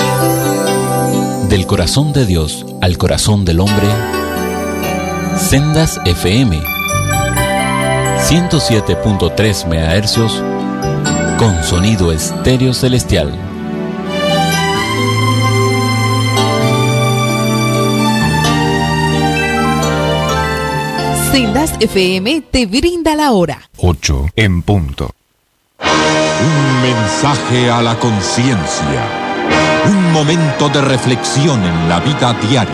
Del corazón de Dios al corazón del hombre, Sendas FM 107.3 MHz con sonido estéreo celestial. Sendas FM te brinda la hora 8 en punto. Un mensaje a la conciencia. Un momento de reflexión en la vida diaria.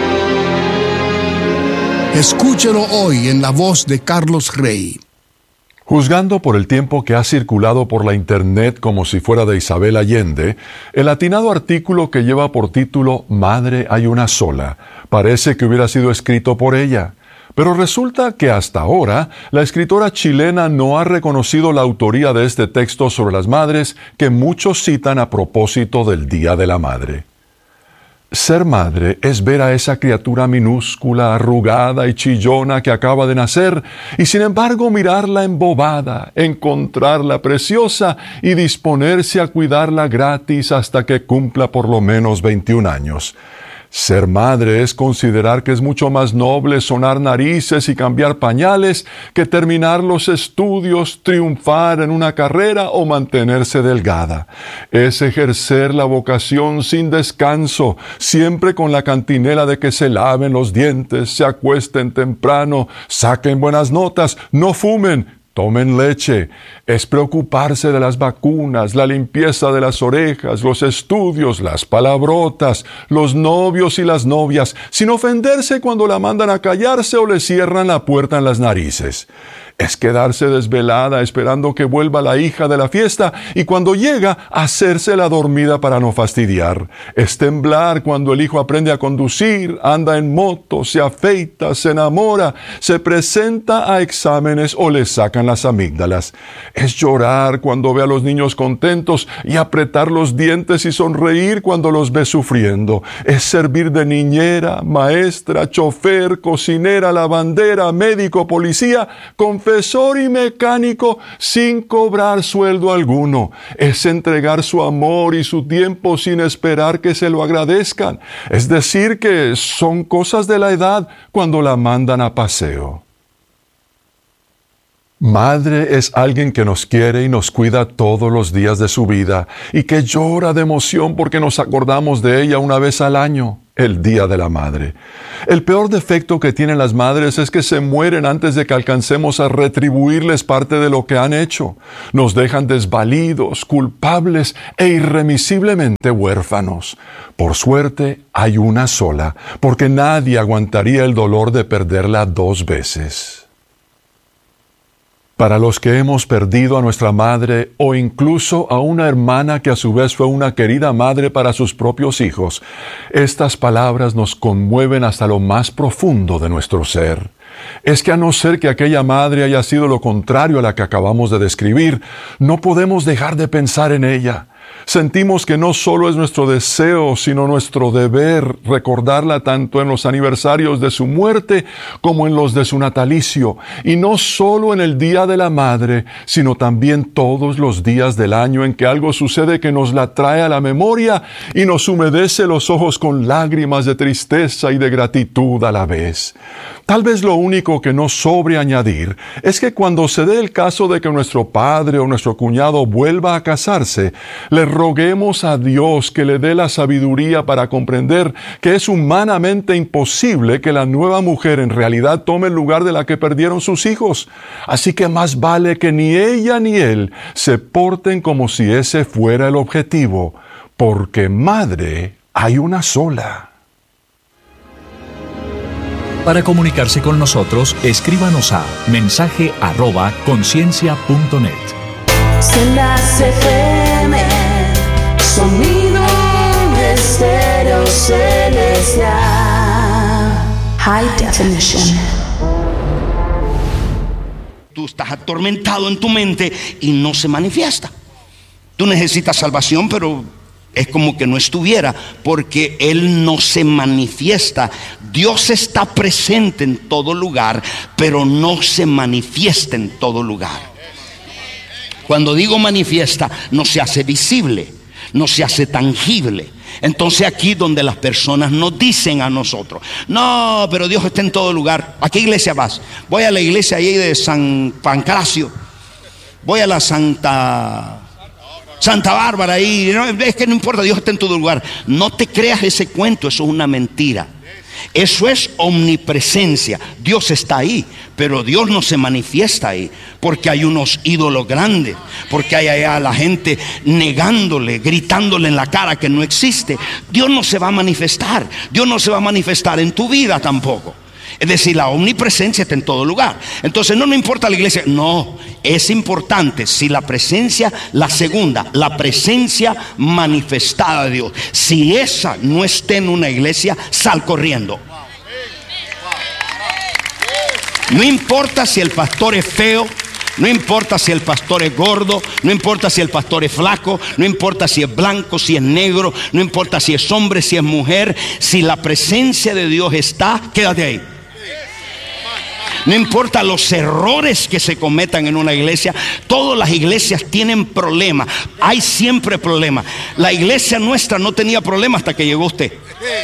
Escúchelo hoy en la voz de Carlos Rey. Juzgando por el tiempo que ha circulado por la internet como si fuera de Isabel Allende, el atinado artículo que lleva por título Madre hay una sola, parece que hubiera sido escrito por ella. Pero resulta que hasta ahora la escritora chilena no ha reconocido la autoría de este texto sobre las madres que muchos citan a propósito del Día de la Madre. Ser madre es ver a esa criatura minúscula, arrugada y chillona que acaba de nacer y sin embargo mirarla embobada, encontrarla preciosa y disponerse a cuidarla gratis hasta que cumpla por lo menos 21 años. Ser madre es considerar que es mucho más noble sonar narices y cambiar pañales que terminar los estudios, triunfar en una carrera o mantenerse delgada. Es ejercer la vocación sin descanso, siempre con la cantinela de que se laven los dientes, se acuesten temprano, saquen buenas notas, no fumen, tomen leche. Es preocuparse de las vacunas, la limpieza de las orejas, los estudios, las palabrotas, los novios y las novias, sin ofenderse cuando la mandan a callarse o le cierran la puerta en las narices. Es quedarse desvelada esperando que vuelva la hija de la fiesta y cuando llega, hacerse la dormida para no fastidiar. Es temblar cuando el hijo aprende a conducir, anda en moto, se afeita, se enamora, se presenta a exámenes o le sacan las amígdalas. Es llorar cuando ve a los niños contentos y apretar los dientes y sonreír cuando los ve sufriendo. Es servir de niñera, maestra, chofer, cocinera, lavandera, médico, policía, confesor y mecánico sin cobrar sueldo alguno. Es entregar su amor y su tiempo sin esperar que se lo agradezcan. Es decir que son cosas de la edad cuando la mandan a paseo. Madre es alguien que nos quiere y nos cuida todos los días de su vida y que llora de emoción porque nos acordamos de ella una vez al año, el Día de la Madre. El peor defecto que tienen las madres es que se mueren antes de que alcancemos a retribuirles parte de lo que han hecho. Nos dejan desvalidos, culpables e irremisiblemente huérfanos. Por suerte, hay una sola, porque nadie aguantaría el dolor de perderla 2 veces. Para los que hemos perdido a nuestra madre o incluso a una hermana que a su vez fue una querida madre para sus propios hijos, estas palabras nos conmueven hasta lo más profundo de nuestro ser. Es que a no ser que aquella madre haya sido lo contrario a la que acabamos de describir, no podemos dejar de pensar en ella. Sentimos que no solo es nuestro deseo, sino nuestro deber recordarla tanto en los aniversarios de su muerte como en los de su natalicio, y no solo en el Día de la Madre, sino también todos los días del año en que algo sucede que nos la trae a la memoria y nos humedece los ojos con lágrimas de tristeza y de gratitud a la vez. Tal vez lo único que nos sobre añadir es que cuando se dé el caso de que nuestro padre o nuestro cuñado vuelva a casarse, le roguemos a Dios que le dé la sabiduría para comprender que es humanamente imposible que la nueva mujer en realidad tome el lugar de la que perdieron sus hijos. Así que más vale que ni ella ni él se porten como si ese fuera el objetivo, porque madre hay una sola. Para comunicarse con nosotros, escríbanos a mensaje@conciencia.net. Sendas FM, sonido estéreo celestial, high definition. Tú estás atormentado en tu mente y no se manifiesta. Tú necesitas salvación, pero es como que no estuviera, porque Él no se manifiesta. Dios está presente en todo lugar, pero no se manifiesta en todo lugar. Cuando digo manifiesta, no se hace visible, no se hace tangible. Entonces aquí donde las personas nos dicen a nosotros: no, pero Dios está en todo lugar. ¿A qué iglesia vas? Voy a la iglesia ahí de San Pancracio. Voy a la Santa Bárbara ahí. No, es que no importa, Dios está en todo lugar. No te creas ese cuento, eso es una mentira. Eso es omnipresencia. Dios está ahí, pero Dios no se manifiesta ahí, porque hay unos ídolos grandes, porque hay allá la gente negándole, gritándole en la cara que no existe. Dios no se va a manifestar. Dios no se va a manifestar en tu vida tampoco. Es decir, la omnipresencia está en todo lugar. Entonces no importa la iglesia. No, es importante si la presencia, la segunda, la presencia manifestada de Dios, si esa no está en una iglesia, sal corriendo. No importa si el pastor es feo, no importa si el pastor es gordo, no importa si el pastor es flaco, no importa si es blanco, si es negro, no importa si es hombre, si es mujer. Si la presencia de Dios está, quédate ahí. No importa los errores que se cometan en una iglesia. Todas las iglesias tienen problemas. Hay siempre problemas. La iglesia nuestra no tenía problemas hasta que llegó usted.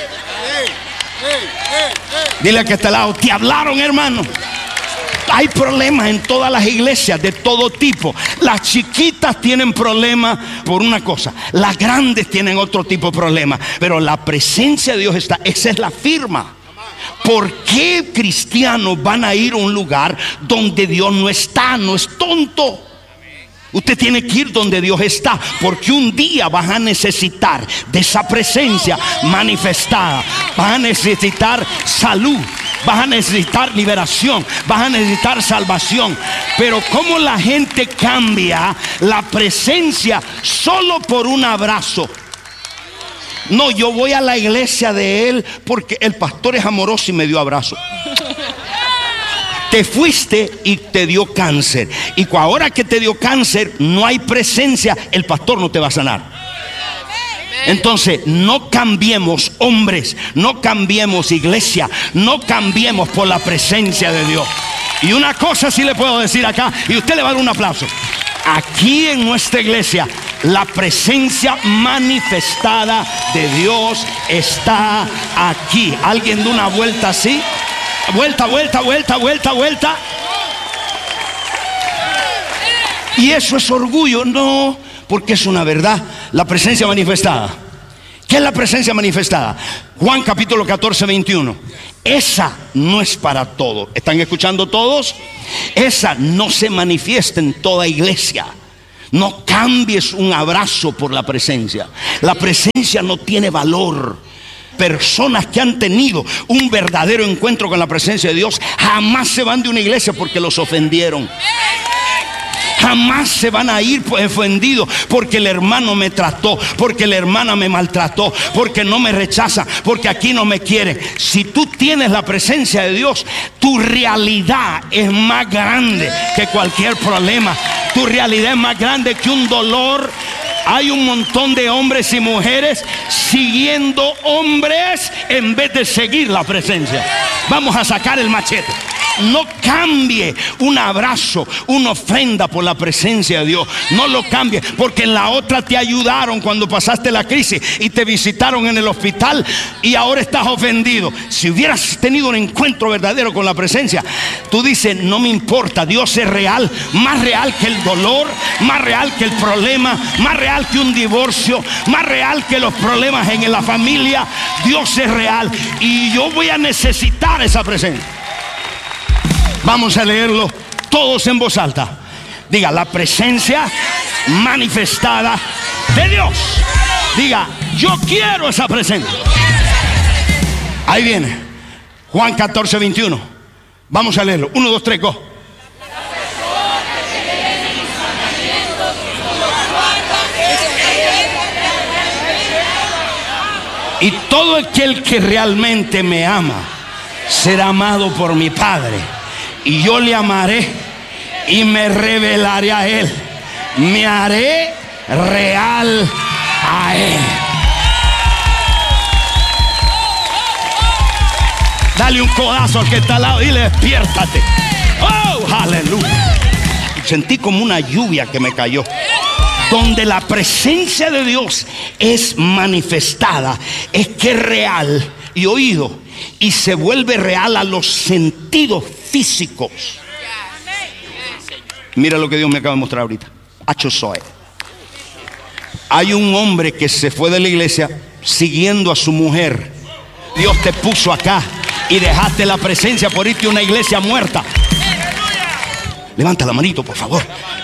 Dile a que está al lado: te hablaron, hermano. Hay problemas en todas las iglesias de todo tipo. Las chiquitas tienen problemas por una cosa, las grandes tienen otro tipo de problemas. Pero la presencia de Dios está. Esa es la firma. ¿Por qué cristianos van a ir a un lugar donde Dios no está? No es tonto. Usted tiene que ir donde Dios está, porque un día vas a necesitar de esa presencia manifestada. Vas a necesitar salud, vas a necesitar liberación, vas a necesitar salvación. Pero ¿cómo la gente cambia la presencia solo por un abrazo? No, yo voy a la iglesia de él porque el pastor es amoroso y me dio abrazo. Te fuiste y te dio cáncer. Y ahora que te dio cáncer, no hay presencia, el pastor no te va a sanar. Entonces, no cambiemos, hombres, no cambiemos, iglesia, no cambiemos por la presencia de Dios. Y una cosa sí le puedo decir acá, y usted le va a dar un aplauso. Aquí en nuestra iglesia, la presencia manifestada de Dios está aquí. ¿Alguien da una vuelta así? Vuelta, vuelta, vuelta, vuelta, vuelta. ¿Y eso es orgullo? No, porque es una verdad. La presencia manifestada. ¿Qué es la presencia manifestada? Juan capítulo 14, 21. Esa no es para todos. ¿Están escuchando todos? Esa no se manifiesta en toda iglesia. No cambies un abrazo por la presencia. La presencia no tiene valor. Personas que han tenido un verdadero encuentro con la presencia de Dios jamás se van de una iglesia porque los ofendieron. Jamás se van a ir ofendidos porque el hermano me trató, porque la hermana me maltrató, porque no me rechaza, porque aquí no me quiere. Si tú tienes la presencia de Dios, tu realidad es más grande que cualquier problema. Tu realidad es más grande que un dolor. Hay un montón de hombres y mujeres siguiendo hombres en vez de seguir la presencia. Vamos a sacar el machete. No cambie un abrazo, una ofrenda por la presencia de Dios. No lo cambie, porque en la otra te ayudaron cuando pasaste la crisis y te visitaron en el hospital y ahora estás ofendido. Si hubieras tenido un encuentro verdadero con la presencia, tú dices: no me importa, Dios es real, más real que el dolor, más real que el problema, más real que un divorcio, más real que los problemas en la familia. Dios es real y yo voy a necesitar esa presencia. Vamos a leerlo todos en voz alta. Diga: la presencia manifestada de Dios. Diga: yo quiero esa presencia. Ahí viene Juan 14, 21. Vamos a leerlo. 1, 2, 3, go. Y todo aquel que realmente me ama será amado por mi Padre. Y yo le amaré y me revelaré a él. Me haré real a él. Dale un codazo al que está al lado y dile: despiértate. Oh, aleluya. Sentí como una lluvia que me cayó. Donde la presencia de Dios es manifestada, es que es real y oído, y se vuelve real a los sentidos físicos. Mira lo que Dios me acaba de mostrar ahorita. Hay un hombre que se fue de la iglesia siguiendo a su mujer. Dios te puso acá y dejaste la presencia por irte a una iglesia muerta. Levanta la manito, por favor.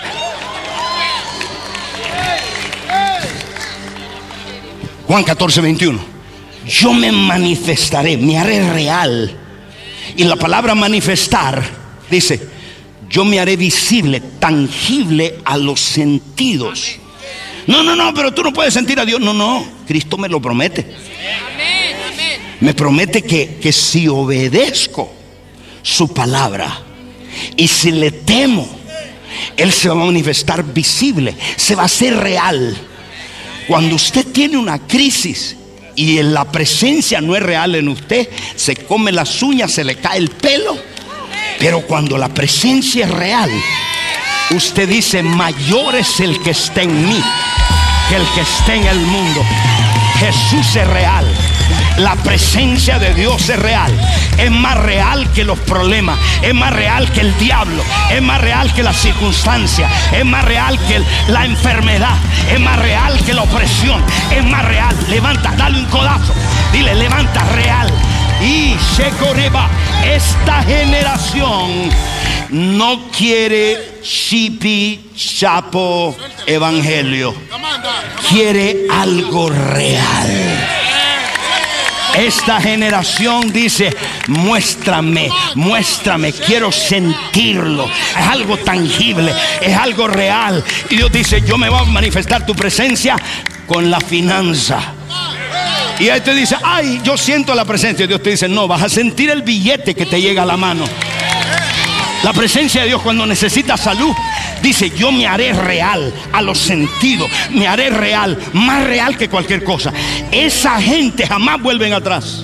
Juan 14:21. Yo me manifestaré, me haré real. Y la palabra manifestar dice: yo me haré visible, tangible a los sentidos. No, pero tú no puedes sentir a Dios. No, Cristo me lo promete. Me promete que si obedezco su palabra y si le temo, Él se va a manifestar visible, se va a hacer real. Cuando usted tiene una crisis y la presencia no es real en usted, se come las uñas, se le cae el pelo. Pero cuando la presencia es real, usted dice: mayor es el que está en mí que el que está en el mundo. Jesús es real. La presencia de Dios es real. Es más real que los problemas, es más real que el diablo, es más real que las circunstancias, es más real que la enfermedad, es más real que la opresión, es más real. Levanta, dale un codazo, dile: levanta, real. Y se correba. Esta generación no quiere chipi chapo evangelio, quiere algo real. Esta generación dice: muéstrame, quiero sentirlo. Es algo tangible, es algo real. Y Dios dice: yo me voy a manifestar tu presencia con la finanza. Y ahí te dice: ay, yo siento la presencia. Dios te dice: no, vas a sentir el billete que te llega a la mano. La presencia de Dios, cuando necesitas salud, dice: yo me haré real a los sentidos, me haré real, más real que cualquier cosa. Esa gente jamás vuelven atrás.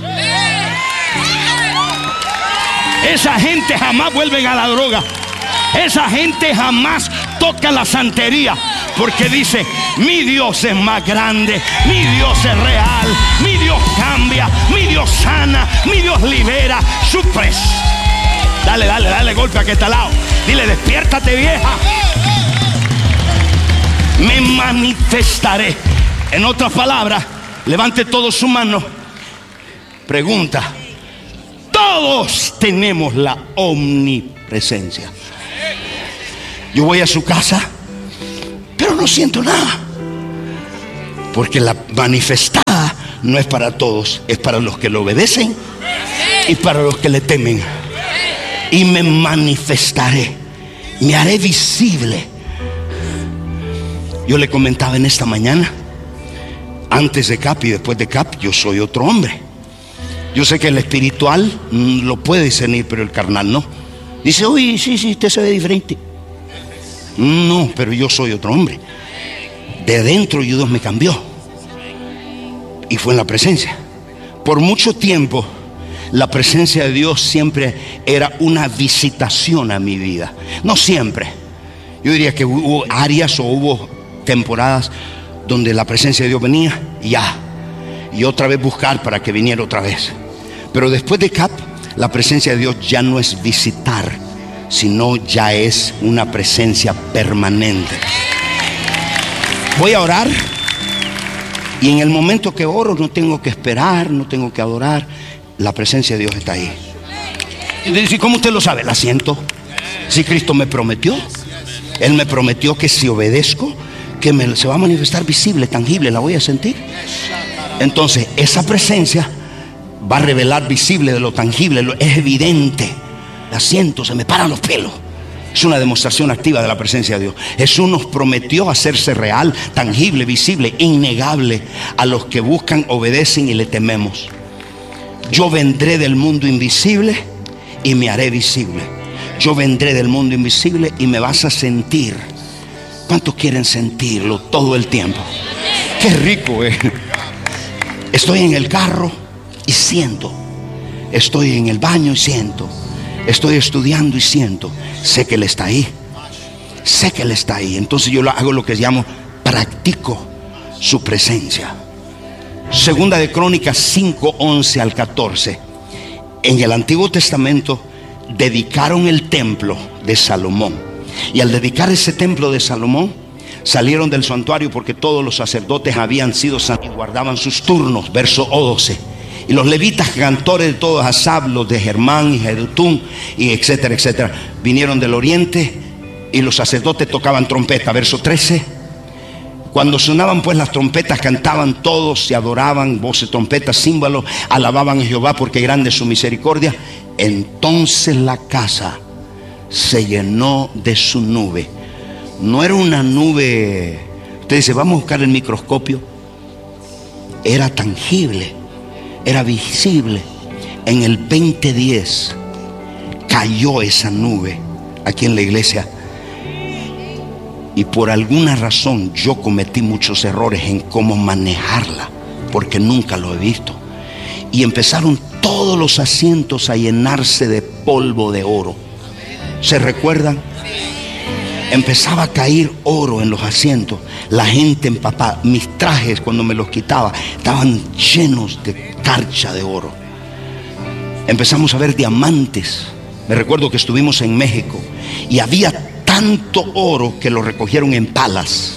Esa gente jamás vuelven a la droga. Esa gente jamás toca la santería, porque dice: mi Dios es más grande, mi Dios es real, mi Dios cambia, mi Dios sana, mi Dios libera. Su presencia. Dale golpe a que está al lado. Dile: despiértate, vieja. Me manifestaré. En otras palabras, levante todos su mano. Pregunta: todos tenemos la omnipresencia. Yo voy a su casa, pero no siento nada, porque la manifestada no es para todos, es para los que lo obedecen y para los que le temen. Y me manifestaré, me haré visible. Yo le comentaba en esta mañana, antes de CAP y después de CAP, yo soy otro hombre. Yo sé que el espiritual lo puede discernir, pero el carnal no. Dice: uy, sí, usted se ve diferente. No, pero yo soy otro hombre. De dentro Dios me cambió, y fue en la presencia. Por mucho tiempo la presencia de Dios siempre era una visitación a mi vida. No siempre. Yo diría que hubo áreas o hubo temporadas donde la presencia de Dios venía y otra vez buscar para que viniera otra vez. Pero después de CAP, la presencia de Dios ya no es visitar, sino ya es una presencia permanente. Voy a orar, y en el momento que oro no tengo que esperar, no tengo que adorar. La presencia de Dios está ahí. ¿Y cómo usted lo sabe? La siento. Si Cristo me prometió, Él me prometió que si obedezco, que se va a manifestar visible, tangible, la voy a sentir. Entonces esa presencia va a revelar visible de lo tangible, es evidente. La siento, se me paran los pelos. Es una demostración activa de la presencia de Dios. Jesús nos prometió hacerse real, tangible, visible, innegable a los que buscan, obedecen y le tememos. Yo vendré del mundo invisible y me haré visible. Yo vendré del mundo invisible y me vas a sentir. ¿Cuántos quieren sentirlo todo el tiempo? Qué rico es. Estoy en el carro y siento. Estoy en el baño y siento. Estoy estudiando y siento. Sé que Él está ahí. Sé que Él está ahí. Entonces yo hago lo que llamo practico su presencia. Segunda de Crónicas 5, 11 al 14. En el Antiguo Testamento dedicaron el templo de Salomón. Y al dedicar ese templo de Salomón, salieron del santuario porque todos los sacerdotes habían sido santos y guardaban sus turnos. Verso 12. Y los levitas, cantores de todos, Asaf, los de Germán y Jedutún, y etcétera, etcétera, vinieron del oriente y los sacerdotes tocaban trompeta. Verso 13. Cuando sonaban pues las trompetas, cantaban todos, se adoraban, voces, trompetas, címbalos, alababan a Jehová porque grande es su misericordia. Entonces la casa se llenó de su nube. No era una nube, usted dice, vamos a buscar el microscopio. Era tangible, era visible. En el 2010 cayó esa nube aquí en la iglesia. Y por alguna razón yo cometí muchos errores en cómo manejarla, porque nunca lo he visto. Y empezaron todos los asientos a llenarse de polvo de oro. ¿Se recuerdan? Empezaba a caer oro en los asientos. La gente empapada. Mis trajes, cuando me los quitaba, estaban llenos de carcha de oro. Empezamos a ver diamantes. Me recuerdo que estuvimos en México y había tanto oro que lo recogieron en palas.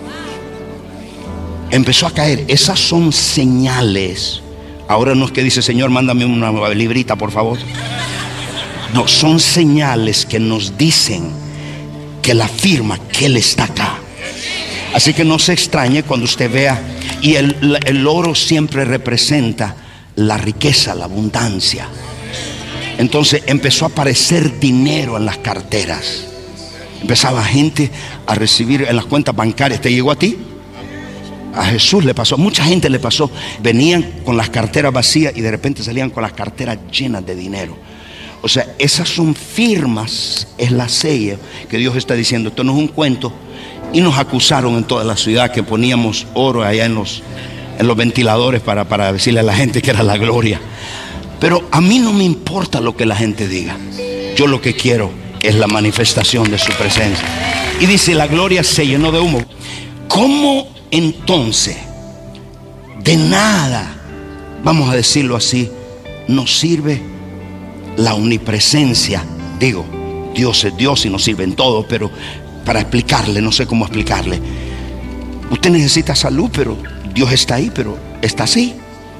Empezó a caer. Esas son señales. Ahora no es que dice, Señor, mándame una librita, por favor. No, son señales que nos dicen, que la afirma que Él está acá. Así que no se extrañe cuando usted vea. Y el oro siempre representa la riqueza, la abundancia. Entonces empezó a aparecer dinero en las carteras. Empezaba gente a recibir en las cuentas bancarias. ¿Te llegó a ti? A Jesús le pasó, a mucha gente le pasó. Venían con las carteras vacías y de repente salían con las carteras llenas de dinero. O sea, esas son firmas, es la sella que Dios está diciendo. Esto no es un cuento. Y nos acusaron en toda la ciudad que poníamos oro allá en los ventiladores para decirle a la gente que era la gloria. Pero a mí no me importa lo que la gente diga. Yo lo que quiero es la manifestación de su presencia. Y dice, la gloria se llenó de humo. ¿Cómo entonces? De nada, vamos a decirlo así, nos sirve la omnipresencia. Digo, Dios es Dios y nos sirve en todo, pero para explicarle, no sé cómo explicarle. Usted necesita salud, pero Dios está ahí, pero está así.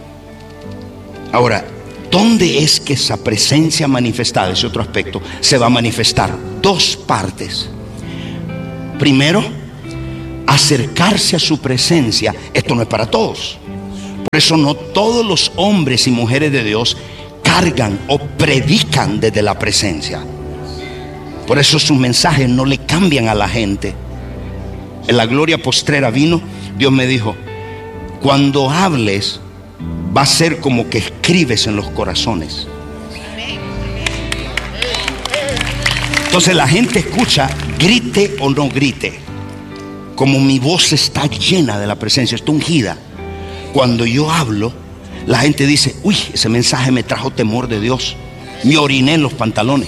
Ahora, ¿dónde es que esa presencia manifestada, ese otro aspecto, se va a manifestar? Dos partes. Primero, acercarse a su presencia. Esto no es para todos. Por eso no todos los hombres y mujeres de Dios cargan o predican desde la presencia. Por eso sus mensajes no le cambian a la gente. En la gloria postrera vino, Dios me dijo, cuando hables va a ser como que escribes en los corazones. Entonces la gente escucha, grite o no grite, como mi voz está llena de la presencia, está ungida. Cuando yo hablo, la gente dice, uy, ese mensaje me trajo temor de Dios. Me oriné en los pantalones.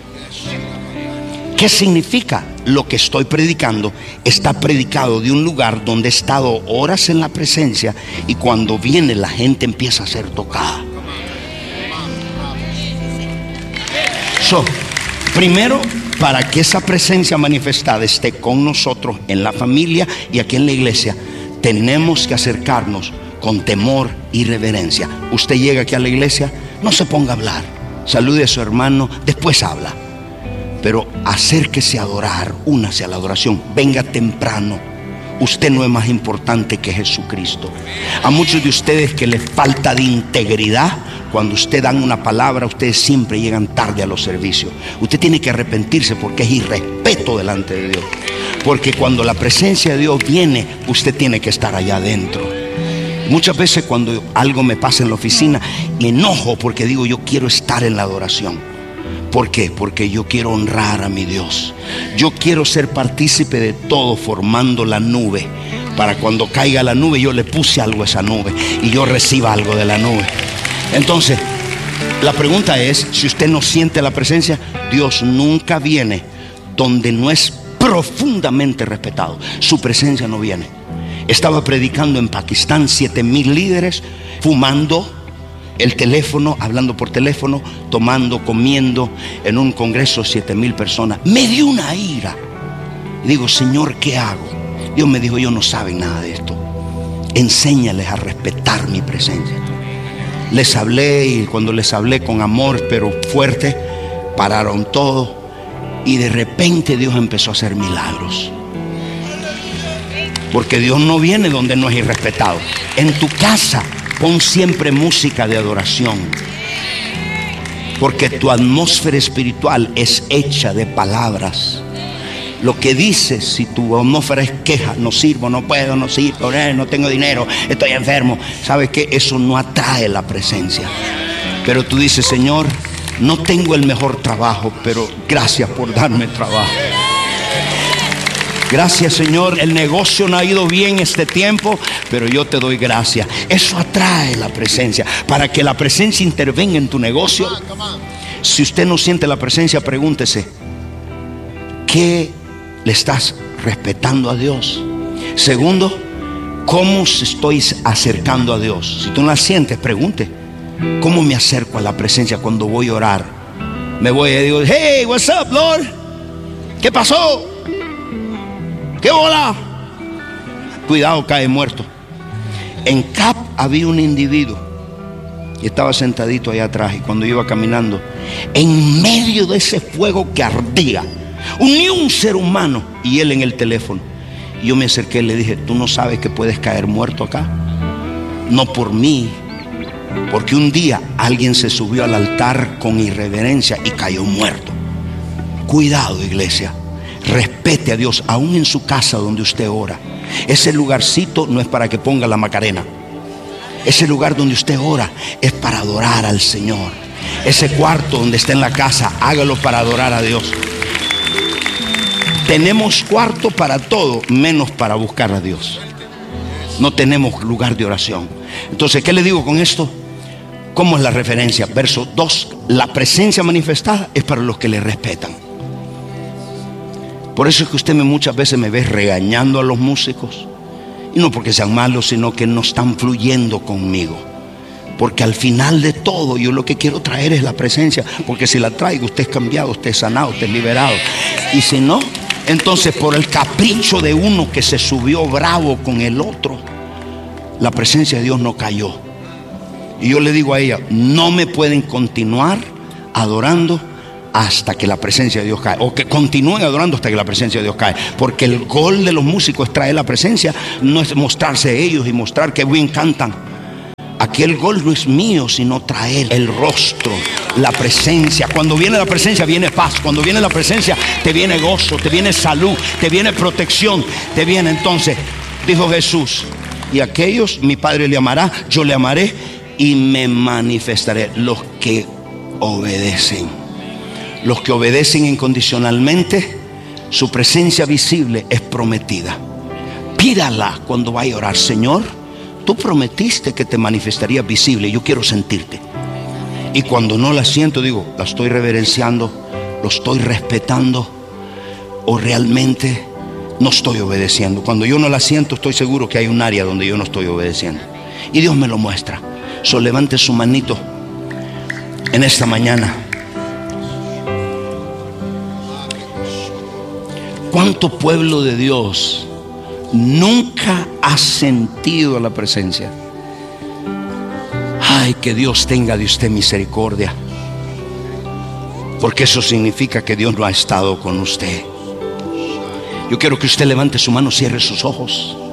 ¿Qué significa? Lo que estoy predicando está predicado de un lugar donde he estado horas en la presencia, y cuando viene la gente empieza a ser tocada. Primero, para que esa presencia manifestada esté con nosotros en la familia y aquí en la iglesia, tenemos que acercarnos con temor y reverencia. Usted llega aquí a la iglesia, no se ponga a hablar, salude a su hermano, después habla. Pero acérquese a adorar, únase a la adoración, venga temprano. Usted no es más importante que Jesucristo. A muchos de ustedes que les falta de integridad, cuando usted dan una palabra, ustedes siempre llegan tarde a los servicios. Usted tiene que arrepentirse porque es irrespeto delante de Dios. Porque cuando la presencia de Dios viene, usted tiene que estar allá adentro. Muchas veces cuando algo me pasa en la oficina, me enojo porque digo, yo quiero estar en la adoración. ¿Por qué? Porque yo quiero honrar a mi Dios. Yo quiero ser partícipe de todo, formando la nube, para cuando caiga la nube yo le puse algo a esa nube y yo reciba algo de la nube. Entonces, la pregunta es, si usted no siente la presencia, Dios nunca viene donde no es profundamente respetado. Su presencia no viene. Estaba predicando en Pakistán, 7,000 líderes, fumando, el teléfono, hablando por teléfono, tomando, comiendo, en un congreso, 7,000 personas. Me dio una ira. Y digo, Señor, ¿qué hago? Dios me dijo, ellos no saben nada de esto. Enséñales a respetar mi presencia. Les hablé, y cuando les hablé con amor, pero fuerte, pararon todo. Y de repente Dios empezó a hacer milagros. Porque Dios no viene donde no es irrespetado. En tu casa pon siempre música de adoración, porque tu atmósfera espiritual es hecha de palabras. Lo que dices, si tu atmósfera es queja, no sirvo, no puedo, no sirvo, no tengo dinero, estoy enfermo, ¿sabes qué? Eso no atrae la presencia. Pero tú dices, Señor, no tengo el mejor trabajo, pero gracias por darme trabajo. Gracias, Señor, el negocio no ha ido bien este tiempo, pero yo te doy gracias. Eso atrae la presencia. Para que la presencia intervenga en tu negocio, si usted no siente la presencia, pregúntese, ¿qué le estás respetando a Dios? Segundo, ¿cómo estoy acercando a Dios? Si tú no la sientes, pregunte, ¿cómo me acerco a la presencia cuando voy a orar? Me voy y digo, hey, what's up, Lord? ¿Qué pasó? ¿Qué hola? Cuidado, cae muerto. En Cap había un individuo y estaba sentadito allá atrás, y cuando iba caminando, en medio de ese fuego que ardía, ni un ser humano, y él en el teléfono. Y yo me acerqué y le dije, ¿tú no sabes que puedes caer muerto acá? No por mí, porque un día alguien se subió al altar con irreverencia y cayó muerto. Cuidado, iglesia. Respete a Dios, aún en su casa donde usted ora. Ese lugarcito no es para que ponga la Macarena. Ese lugar donde usted ora es para adorar al Señor. Ese cuarto donde está en la casa, hágalo para adorar a Dios. Tenemos cuarto para todo, menos para buscar a Dios. No tenemos lugar de oración. Entonces, ¿qué le digo con esto? ¿Cómo es la referencia? Verso 2, la presencia manifestada es para los que le respetan. Por eso es que usted muchas veces me ve regañando a los músicos. Y no porque sean malos, sino que no están fluyendo conmigo. Porque al final de todo, yo lo que quiero traer es la presencia. Porque si la traigo, usted es cambiado, usted es sanado, usted es liberado. Y si no, entonces por el capricho de uno que se subió bravo con el otro, la presencia de Dios no cayó. Y yo le digo a ella, no me pueden continuar adorando hasta que la presencia de Dios cae, o que continúen adorando hasta que la presencia de Dios cae, porque el gol de los músicos es traer la presencia, no es mostrarse ellos y mostrar que bien cantan. Aquí el gol no es mío, sino traer el rostro, la presencia. Cuando viene la presencia viene paz, cuando viene la presencia te viene gozo, te viene salud, te viene protección, te viene. Entonces dijo Jesús, y aquellos mi Padre le amará, yo le amaré y me manifestaré. Los que obedecen. Los que obedecen incondicionalmente, su presencia visible es prometida. Pídala cuando vaya a orar. Señor, tú prometiste que te manifestarías visible, yo quiero sentirte. Y cuando no la siento, digo, la estoy reverenciando, lo estoy respetando, o realmente no estoy obedeciendo. Cuando yo no la siento, estoy seguro que hay un área donde yo no estoy obedeciendo. Y Dios me lo muestra. Levante su manito en esta mañana. ¿Cuánto pueblo de Dios nunca ha sentido la presencia? Ay, que Dios tenga de usted misericordia, porque eso significa que Dios no ha estado con usted. Yo quiero que usted levante su mano, cierre sus ojos.